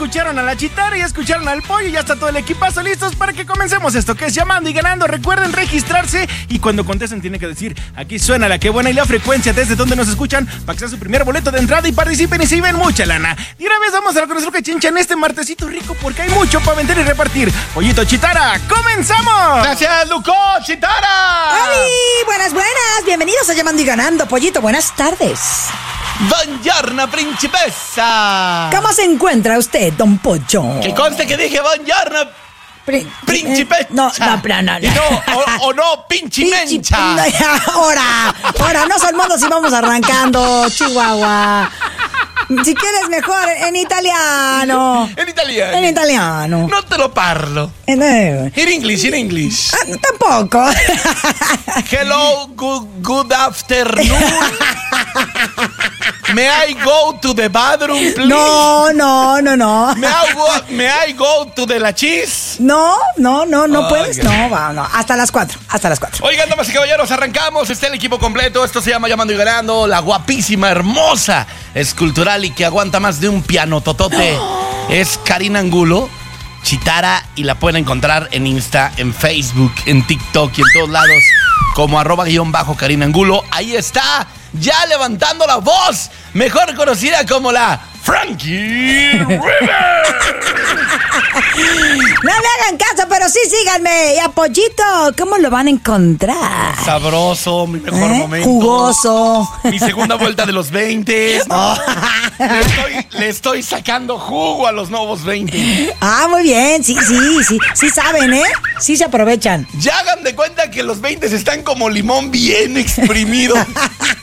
escucharon a la Chitara, ya escucharon al Pollo, ya está todo el equipazo listos para que comencemos esto que es Llamando y Ganando. Recuerden registrarse y cuando contesten tienen que decir, aquí suena la que buena y la frecuencia desde donde nos escuchan para que sea su primer boleto de entrada y participen y se lleven mucha lana. Y una vez vamos a lo que nos chincha en este martesito rico porque hay mucho para vender y repartir. Pollito, Chitara, ¡comenzamos! Gracias, Luco, Chitara. ¡Ay! Buenas, bienvenidos a Llamando y Ganando. Pollito, buenas tardes. Buongiorno, principessa. ¿Cómo se encuentra usted, don Pollo? Que conste que dije buongiorno, principessa. No. Y no, pinchimencha. Ahora, no son modos y vamos arrancando, Chihuahua. Si quieres mejor, en italiano. En italiano. No te lo parlo. In English. Tampoco. Hello, good afternoon. May I go to the bathroom, please? No. May I go to the la cheese? No puedes. No. Hasta las 4. Oigan, damas y caballeros, arrancamos. Está el equipo completo. Esto se llama Llamando y Ganando. La guapísima, hermosa, escultural y que aguanta más de un piano totote es Karina Angulo, Chitara, y la pueden encontrar en Insta, en Facebook, en TikTok y en todos lados como @Karina Angulo. Ahí está, ya levantando la voz, mejor conocida como la Frankie River. No me hagan caso, pero sí síganme. Y a Pollito, ¿cómo lo van a encontrar? Sabroso, mi mejor momento. Jugoso. Mi segunda vuelta de los 20. Le estoy sacando jugo a los nuevos 20. Ah, muy bien. Sí saben, ¿eh? Sí se aprovechan. Ya hagan de cuenta que los 20 están como limón bien exprimido.